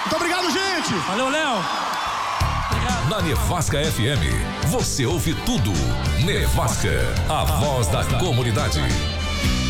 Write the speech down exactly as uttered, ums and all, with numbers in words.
Muito obrigado, gente. Valeu, Léo. Obrigado. Na Nevasca F M, você ouve tudo. Nevasca, a voz da comunidade.